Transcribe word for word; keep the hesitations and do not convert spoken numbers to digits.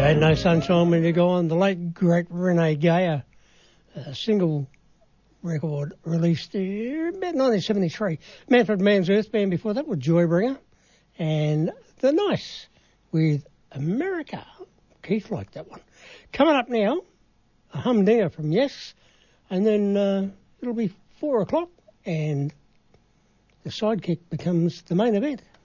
Ain't No Sunshine When You're Gone, the late great Renee Gayer, a single record released uh, about nineteen seventy-three. Manfred Mann's Earth Band before that was Joybringer, and The Nice with America. Keith liked that one. Coming up now, a humdinger from Yes, and then uh, it'll be four o'clock, and the sidekick becomes the main event.